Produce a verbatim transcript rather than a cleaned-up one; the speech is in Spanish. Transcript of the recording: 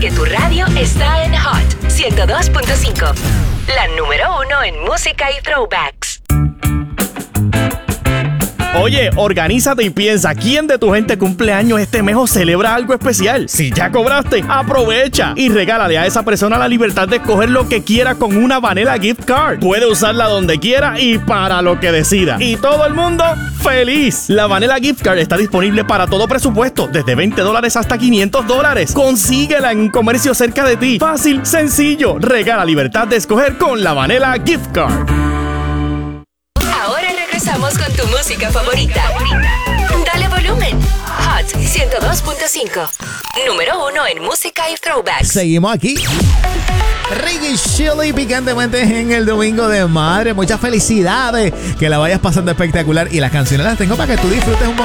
porque tu radio está en Hot ciento dos punto cinco. La número uno en música y throwbacks. Oye, organízate y piensa, ¿quién de tu gente cumple años este mes o celebra algo especial? Si ya cobraste, aprovecha y regálale a esa persona la libertad de escoger lo que quiera con una Vanilla Gift Card. Puede usarla donde quiera y para lo que decida. Y todo el mundo feliz. La Vanilla Gift Card está disponible para todo presupuesto, desde veinte dólares hasta quinientos dólares. Consíguela en un comercio cerca de ti. Fácil, sencillo. Regala libertad de escoger con la Vanilla Gift Card. Regresamos con tu música favorita. Dale volumen. Hot ciento dos punto cinco. Número uno en música y throwbacks. Seguimos aquí. Ricky Chili picantemente en el domingo de madre. Muchas felicidades. Que la vayas pasando espectacular. Y las canciones las tengo para que tú disfrutes un montón.